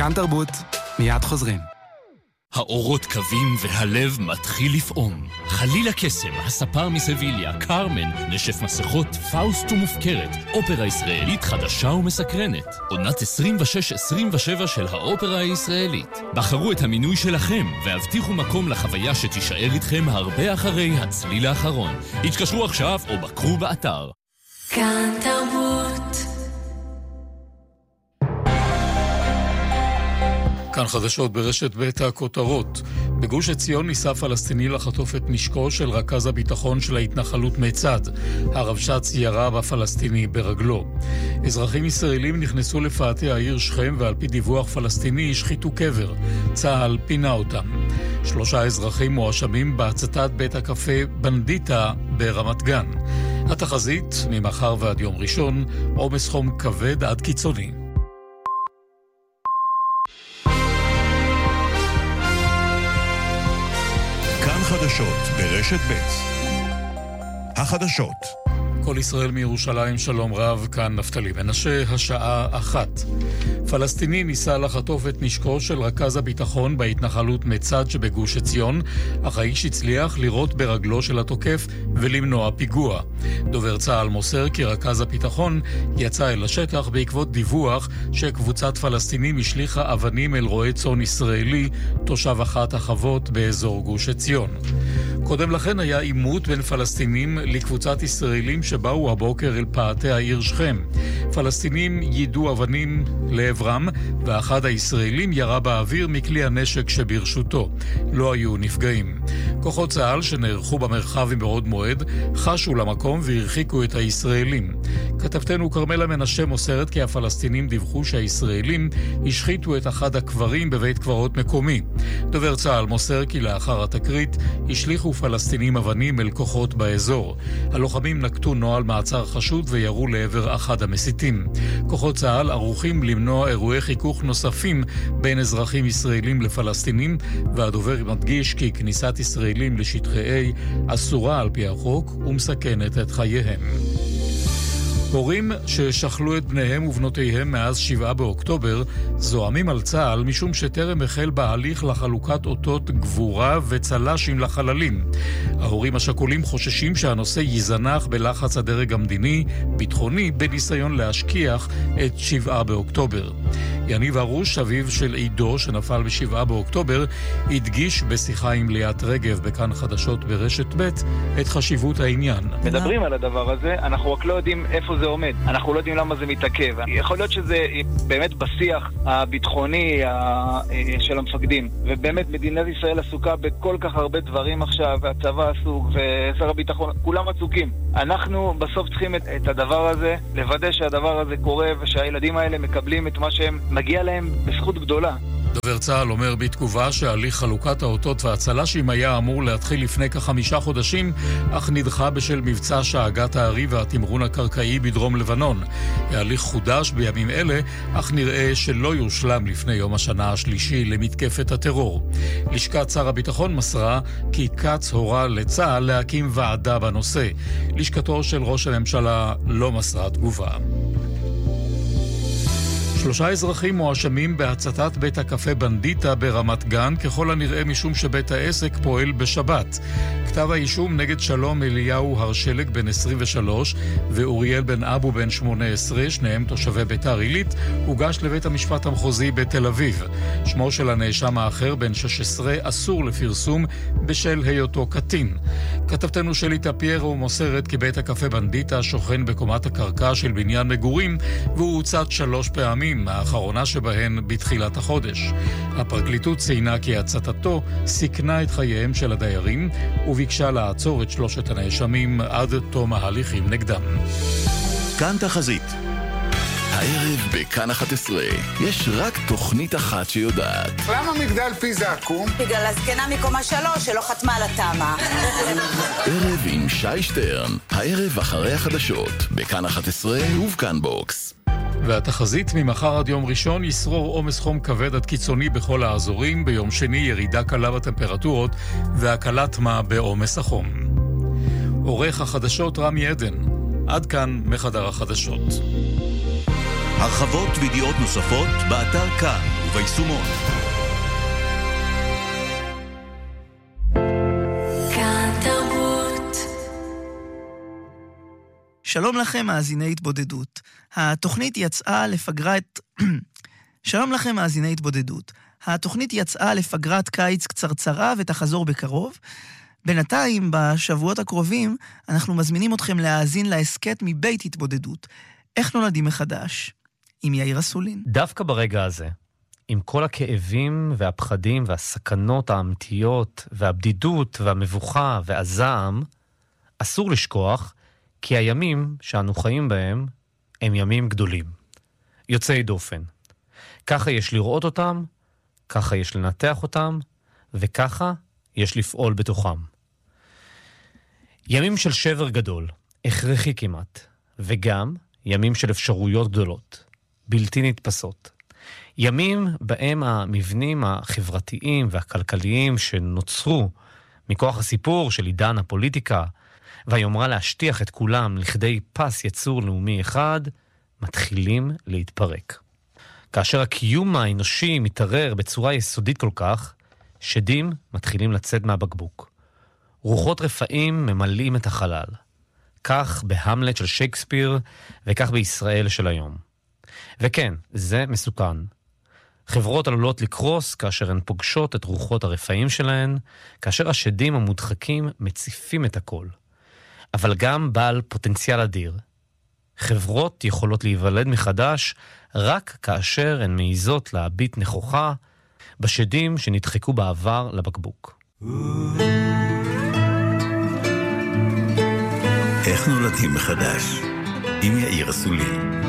כאן תרבות, מיד חוזרים. האורות קווים והלב מתחיל לפעום. חלילה קסם, הספר מסביליה, קרמן, נשף מסכות, פאוסט ומופקרת. אופרה ישראלית חדשה ומסקרנת. עונת 26-27 של האופרה הישראלית. בחרו את המינוי שלכם והבטיחו מקום לחוויה שתישאר איתכם הרבה אחרי הצליל האחרון. התקשרו עכשיו או בקרו באתר. כאן תרבות. כאן חדשות ברשת בית הכותרות. בגוש עציון ניסה פלסטיני לחטוף את נשקו של רכז הביטחון של ההתנחלות מצד. הרבש"ץ ירה בפלסטיני ברגלו. אזרחים ישראלים נכנסו לפאתי העיר שכם ועל פי דיווח פלסטיני השחיתו קבר. צה"ל פינה אותם. 3 אזרחים מואשמים בהצתת בית הקפה בנדיטה ברמת גן. התחזית ממחר ועד יום ראשון, עומס חום כבד עד קיצוני. חדשות ברשת ב'. החדשות. כל ישראל מירושלים, שלום רב, כאן נפתלי מנשה, השעה 1. פלסטיני ניסה לחטוף את נשקו של רכז הביטחון בהתנחלות מצד שבגוש עציון, אך האיש הצליח לירות ברגלו של התוקף ולמנוע פיגוע. דובר צה"ל מוסר כי רכז הביטחון יצא אל השטח בעקבות דיווח שקבוצת פלסטינים השליחה אבנים אל רועה צאן ישראלי, תושב אחת החוות באזור גוש עציון. קודם לכן היה עימות בין פלסטינים לקבוצת ישראלים שבאו הבוקר אל פאתי העיר שכם. פלסטינים יידו אבנים לעברם, ואחד הישראלים ירה באוויר מכלי הנשק שברשותו. לא היו נפגעים. כוחות צה"ל שנערכו במרחב מבעוד מועד חשו למקום והרחיקו את הישראלים. כתבתנו קרמלה מנשה מוסרת כי הפלסטינים דיווחו שהישראלים השחיתו את אחד הקברים בבית קברות מקומי. דובר צה"ל מוסר כי לאחר התקרית השליחו פלסטינים אבנים אל כוחות באזור. הלוחמים נקטו נוהל מעצר חשוד וירו לעבר אחד המסיתים. כוחות צה"ל ערוכים למנוע אירועי חיכוך נוספים בין אזרחים ישראלים לפלסטינים, והדובר מדגיש כי כניסת ישראלים לשטחי A אסורה על פי החוק ומסכנת את חייהם. הורים ששכלו את בניהם ובנותיהם מאז 7 באוקטובר זועמים על צה"ל משום שטרם החל בהליך לחלוקת אותות גבורה וצל"שים לחללים. ההורים השכולים חוששים שהנושא יזנח בלחץ הדרג המדיני ביטחוני בניסיון להשכיח את 7 באוקטובר. יניב ארוש, אביו של עידו שנפל ב7 באוקטובר, הדגיש בשיחה עם ליאת רגב בכאן חדשות ברשת ב' את חשיבות העניין. מדברים על הדבר הזה, אנחנו רק לא יודעים איפה זה עומד. אנחנו לא יודעים למה זה מתעכב. יכול להיות שזה באמת בשיח הביטחוני של המפקדים. ובאמת מדינת ישראל עסוקה בכל כך הרבה דברים עכשיו, והצבא עסוק, ושר הביטחון, כולם עסוקים. אנחנו בסוף צריכים את הדבר הזה, לוודא שהדבר הזה קורה, ושהילדים האלה מקבלים את מה שהם מגיע להם בזכות גדולה. דובר צה"ל אומר בתגובה שהליך חלוקת האותות והצל"שים היה אמור להתחיל לפני כ5 חודשים, אך נדחה בשל מבצע שאגת הארי והתמרון הקרקעי בדרום לבנון. ההליך חודש בימים אלה, אך נראה שלא יושלם לפני יום השנה השלישי למתקפת הטרור. לשכת שר הביטחון מסרה כי קץ הורה לצה"ל להקים ועדה בנושא. לשכתו של ראש הממשלה לא מסרה תגובה. 3 אזרחים מואשמים בהצתת בית הקפה בנדיטה ברמת גן, ככל הנראה משום שבית העסק פועל בשבת. כתב האישום נגד שלום אליהו הרשלג בן 23 ואוריאל בן אבו בן 18, שניהם תושבי ביתר עילית, הוגש לבית המשפט המחוזי בתל אביב. שמו של הנאשם האחר בן 16 אסור לפרסום בשל היותו קטין. כתבתנו שלי טפיירו מוסרת כי בית הקפה בנדיטה שוכן בקומת הקרקע של בניין מגורים, והוא הוצת 3 פעמים, האחרונה שבהן בתחילת החודש. הפרקליטות ציינה כי הצתתו סיכנה את חייהם של הדיירים וביקשה לעצור את 3 הנאשמים עד תום ההליכים נגדם. כאן תחזית. הערב בכאן 11 יש רק תוכנית אחת שיודעת. למה מגדל פיזה עקום? בגלל הזקנה מקומה 3 שלא חתמה על התמה. ערב עם שי שטרן, הערב אחרי החדשות, בכאן 11 ובכאן בוקס. והתחזית ממחר עד יום ראשון ישרור עומס חום כבד עד קיצוני בכל האזורים, ביום שני ירידה קלה בטמפרטורות והקלת מה בעומס החום. עורך החדשות רמי עדן, עד כאן מחדר החדשות. הרחבות וידיעות נוספות באתר כאן וביישומון. שלום לכם, מאזיני התבודדות. התוכנית יצאה לפגרת... שלום לכם, מאזיני התבודדות. התוכנית יצאה לפגרת קיץ קצרצרה ותחזור בקרוב. בינתיים, בשבועות הקרובים, אנחנו מזמינים אתכם להאזין להסכת מבית התבודדות. איך נולדים מחדש? עם יאיר אסולין. דווקא ברגע הזה, עם כל הכאבים והפחדים והסכנות האמיתיות והבדידות והמבוכה והזעם, אסור לשכוח כי הימים שאנו חיים בהם הם ימים גדולים, יוצאי דופן. ככה יש לראות אותם, ככה יש לנתח אותם, וככה יש לפעול בתוכם. ימים של שבר גדול, הכרחי כמעט, וגם ימים של אפשרויות גדולות, בלתי נתפסות. ימים בהם המבנים החברתיים והכלכליים שנוצרו מכוח הסיפור של עידן הפוליטיקה, והיומרה להשטיח את כולם לכדי פס יצור לאומי אחד, מתחילים להתפרק. כאשר הקיום האנושי מתערער בצורה יסודית כל כך, שדים מתחילים לצאת מהבקבוק. רוחות רפאים ממלאים את החלל. כך בהמלט של שייקספיר, וכך בישראל של היום. וכן, זה מסוכן. חברות עלולות לקרוס כאשר הן פוגשות את רוחות הרפאים שלהן, כאשר השדים המודחקים מציפים את הכל. אבל גם בעל פוטנציאל אדיר. חברות יכולות להיוולד מחדש רק כאשר הן מעיזות להביט נכוחה בשדים שנדחקו בעבר לבקבוק. איך נולדים מחדש? עם יאיר אסולין.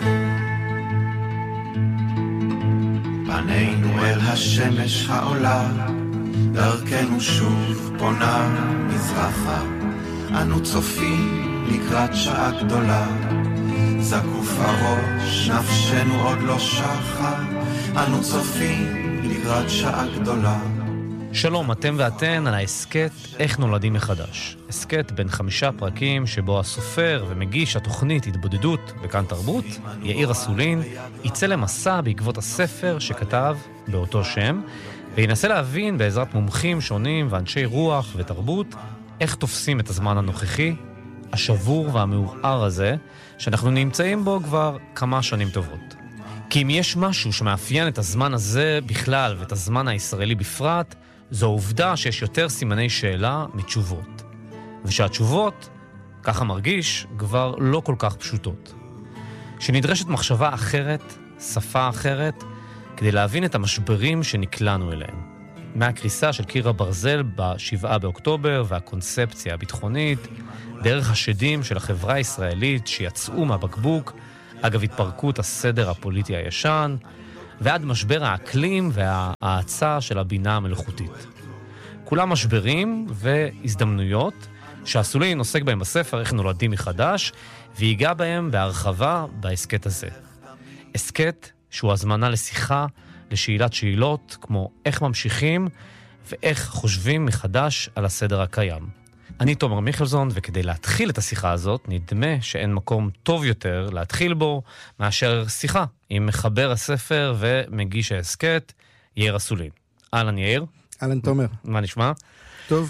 פנינו אל השמש העולה, דרכנו שוב פונה מזרחה, אנו צופים לקראת שעה גדולה, זקוף הראש, נפשנו עוד לא שחה, אנו צופים לקראת שעה גדולה. שלום, אתם ואתן על ההסכת איך נולדים מחדש. הסכת בין 5 פרקים שבו הסופר ומגיש התוכנית התבודדות בכאן תרבות, יאיר אסולין, יצא למסע בעקבות הספר שכתב באותו שם, וינסה להבין בעזרת מומחים שונים ואנשי רוח ותרבות, איך תופסים את הזמן הנוכחי, השבור והמעורער הזה, שאנחנו נמצאים בו כבר כמה שנים טובות. כי אם יש משהו שמאפיין את הזמן הזה בכלל ואת הזמן הישראלי בפרט, זו העובדה שיש יותר סימני שאלה מתשובות. ושהתשובות, ככה מרגיש, כבר לא כל כך פשוטות. שנדרשת מחשבה אחרת, שפה אחרת, כדי להבין את המשברים שנקלענו אליהם. מהקריסה של קיר הברזל ב7 באוקטובר והקונספציה הביטחונית, דרך השדים של החברה הישראלית שיצאו מהבקבוק, אגב התפרקות הסדר הפוליטי הישן, ועד משבר האקלים וההאצה של הבינה המלאכותית. כולם משברים והזדמנויות שאסולין עוסק בהם בספר איך נולדים מחדש, ויגע בהם בהרחבה בהסכת הזה. הסכת שהוא הזמנה לשיחה, לשאלת שאלות, כמו איך ממשיכים ואיך חושבים מחדש על הסדר הקיים. אני תומר מיכלזון, וכדי להתחיל את השיחה הזאת, נדמה שאין מקום טוב יותר להתחיל בו מאשר שיחה עם מחבר הספר ומגיש ההסכת, יאיר אסולין. אהלן יאיר. אהלן תומר. מה נשמע? טוב.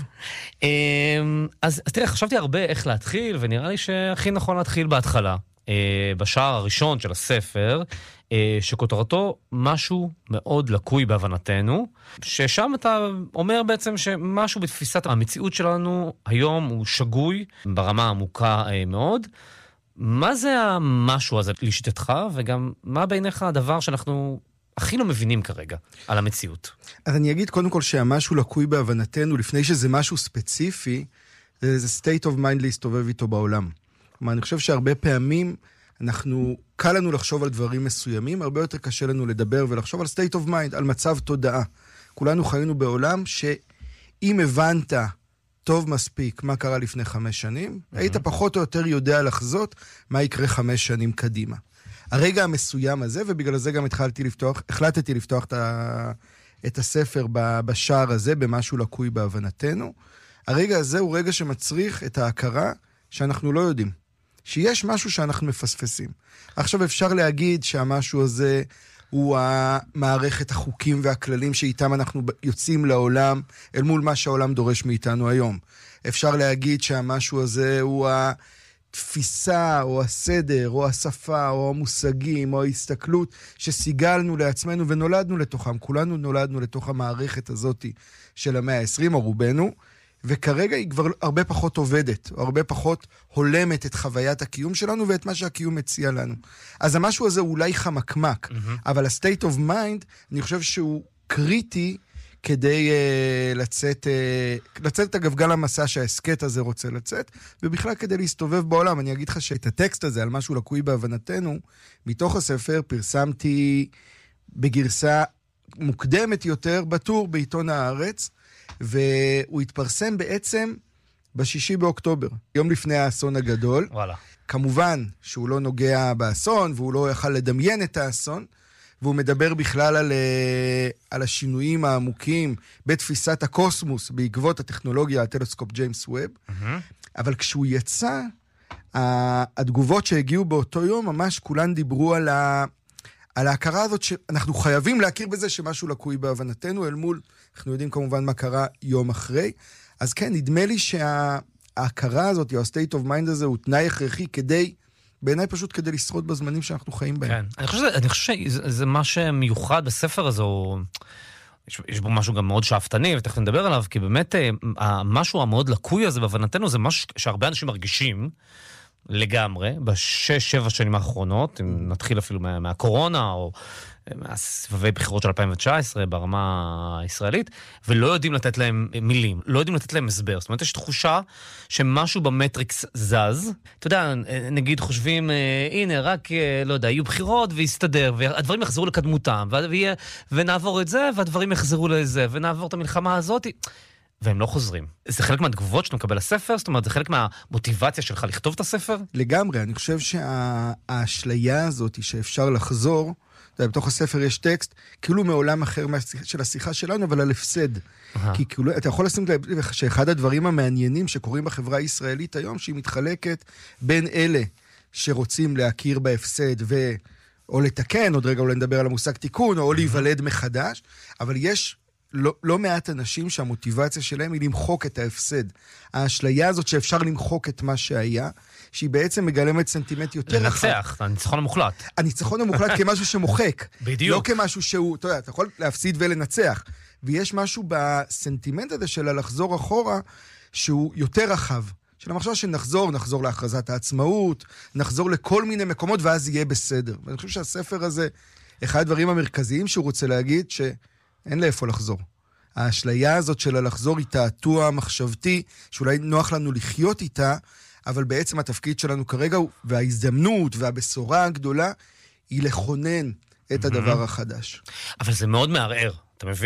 אז תראה, חשבתי הרבה איך להתחיל, ונראה לי שהכי נכון להתחיל בהתחלה. בשער הראשון של הספר, שכותרתו משהו מאוד לקוי בהבנתנו, ששם אתה אומר בעצם שמשהו בתפיסת המציאות שלנו היום הוא שגוי ברמה עמוקה מאוד. מה זה המשהו הזה לשיטתך, וגם מה בעיניך הדבר שאנחנו הכי לא מבינים כרגע על המציאות? אז אני אגיד קודם כל שהמשהו לקוי בהבנתנו, לפני שזה משהו ספציפי, זה state of mind להסתובב איתו בעולם. כלומר, אני חושב שהרבה פעמים קל לנו לחשוב על דברים מסוימים, הרבה יותר קשה לנו לדבר ולחשוב על state of mind, על מצב תודעה. כולנו חיינו בעולם שאם הבנת טוב מספיק מה קרה לפני 5 שנים, היית פחות או יותר יודע לחזות מה יקרה 5 שנים קדימה. הרגע המסוים הזה, ובגלל זה גם החלטתי לפתוח את הספר בשער הזה, במשהו לקוי בהבנתנו. הרגע הזה הוא רגע שמצריך את ההכרה שאנחנו לא יודעים. שיש משהו שאנחנו מפספסים. עכשיו אפשר להגיד שהמשהו הזה הוא המערכת החוקים והכללים שאיתם אנחנו יוצאים לעולם, אל מול מה שהעולם דורש מאיתנו היום. אפשר להגיד שהמשהו הזה הוא התפיסה, או הסדר, או השפה, או המושגים, או ההסתכלות, שסיגלנו לעצמנו ונולדנו לתוכם. כולנו נולדנו לתוך המערכת הזאת של המאה ה-20, או רובנו, וכרגע היא כבר הרבה פחות עובדת, או הרבה פחות הולמת את חוויית הקיום שלנו, ואת מה שהקיום מציע לנו. אז המשהו הזה אולי חמקמק, אבל ה-state of mind, אני חושב שהוא קריטי, כדי לצאת את הגבגל המסע שהעסקת הזה רוצה לצאת, ובכלל כדי להסתובב בעולם. אני אגיד לך שאת הטקסט הזה, על משהו לקוי בהבנתנו, מתוך הספר פרסמתי בגרסה מוקדמת יותר בטור בעיתון הארץ, והוא התפרסם בעצם ב6 באוקטובר, יום לפני האסון הגדול. וואלה. כמובן שהוא לא נוגע באסון, והוא לא יכל לדמיין את האסון, והוא מדבר בכלל על השינויים העמוקים בתפיסת הקוסמוס בעקבות הטכנולוגיה, הטלסקופ ג'יימס ווב. אבל כשהוא יצא, התגובות שהגיעו באותו יום, ממש כולן דיברו על ההכרה הזאת שאנחנו חייבים להכיר בזה שמשהו לקוי בהבנתנו, אל מול, אנחנו יודעים כמובן מה קרה יום אחרי. אז כן, נדמה לי שההכרה הזאת, או ה-state of mind הזה, הוא תנאי הכרחי כדי, בעיניי פשוט כדי לשרוד בזמנים שאנחנו חיים בהם. כן, אני חושב שזה מה שמיוחד בספר הזה, יש בו משהו גם מאוד שאפתני, ותכף נדבר עליו, כי באמת המשהו המאוד לקוי הזה בהבנתנו, זה משהו שהרבה אנשים מרגישים לגמרי, ב6-7 שנים האחרונות, אם נתחיל אפילו מהקורונה, או מהסבבי בחירות של 2019 ברמה הישראלית, ולא יודעים לתת להם מילים, לא יודעים לתת להם הסבר. זאת אומרת, יש תחושה שמשהו במטריקס זז. אתה יודע, נגיד חושבים, הנה, רק, לא יודע, יהיו בחירות ויסתדר, והדברים יחזרו לקדמותם, ונעבור את זה, והדברים יחזרו לזה, ונעבור את המלחמה הזאת. והם לא חוזרים. זה חלק מהתגובות שאתה מקבל לספר? זאת אומרת, זה חלק מהמוטיבציה שלך לכתוב את הספר? לגמרי. אני חושב שהאשליה הזאת שאפשר לחזור, בתוך הספר יש טקסט, כאילו מעולם אחר של השיחה שלנו, אבל על הפסד. כי כאילו, אתה יכול לשים לב שאחד הדברים המעניינים שקורים בחברה הישראלית היום, שהיא מתחלקת בין אלה שרוצים להכיר בהפסד או לתקן, עוד רגע אולי נדבר על המושג תיקון, או להיוולד מחדש, אבל יש לא מעט אנשים שהמוטיבציה שלהם היא למחוק את ההפסד. האשליה הזאת שאפשר למחוק את מה שהיה, שהיא בעצם מגלמת סנטימנט יותר רחב. לנצח, הניצחון המוחלט. הניצחון המוחלט כמשהו שמוחק. בדיוק. לא כמשהו שהוא, אתה יודע, אתה יכול להפסיד ולנצח. ויש משהו בסנטימנט הזה של לחזור אחורה, שהוא יותר רחב. של המחשבה שנחזור להכרזת העצמאות, נחזור לכל מיני מקומות, ואז יהיה בסדר. ואני חושב שהספר הזה, אחד הדברים המרכזיים שהוא רוצה להגיד, שאין לאיפה לחזור. האשליה הזאת של לחזור היא תעתוע מחשבתי, שאולי נוח לנו לחיות איתה, אבל בעצם התפקיד שלנו כרגע, וההזדמנות והבשורה הגדולה, היא לכונן את הדבר החדש. אבל זה מאוד מערער. אתה מבין?